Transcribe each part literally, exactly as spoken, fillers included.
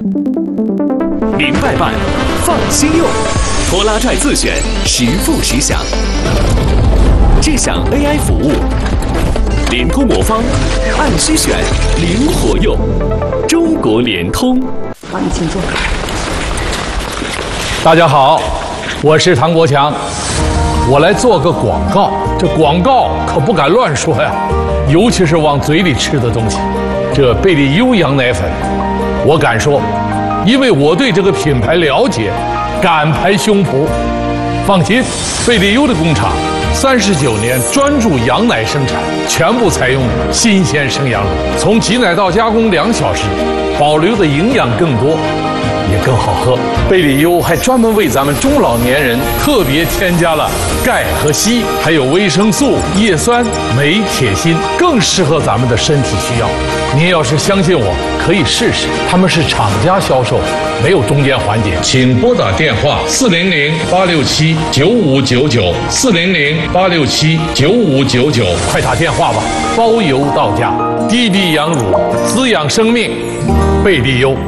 明白办，放心用，拖拉拽自选，实付实享。智享 A I 服务，联通魔方，按需选，灵活用。中国联通。 好，你请坐。 大家好，我是唐国强，我来做个广告。这广告可不敢乱说呀，尤其是往嘴里吃的东西。这贝利优羊奶粉，我敢说，因为我对这个品牌了解，敢拍胸脯。放心，贝利优的工厂三十九年专注羊奶生产，全部采用新鲜生羊乳，从挤奶到加工两小时，保留的营养更多，也更好喝。贝利优还专门为咱们中老年人特别添加了钙和硒，还有维生素、叶酸、镁、铁、锌，更适合咱们的身体需要。您要是相信我，可以试试。他们是厂家销售，没有中间环节。请拨打电话四零零八六七九五九九四零零八六七九五九九，快打电话吧，包邮到家。滴滴羊乳，滋养生命，贝利优。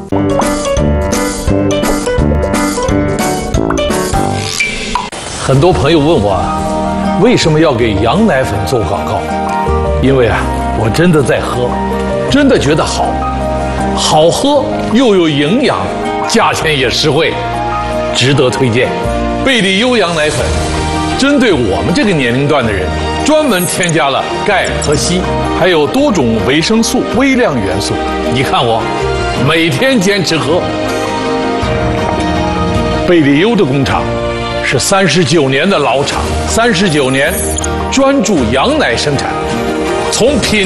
很多朋友问我，为什么要给羊奶粉做广告？因为啊，我真的在喝，真的觉得好，好喝又有营养，价钱也实惠，值得推荐。贝利优羊奶粉针对我们这个年龄段的人，专门添加了钙和硒，还有多种维生素、微量元素。你看我每天坚持喝。贝利优的工厂是三十九年的老厂，三十九年专注羊奶生产，从品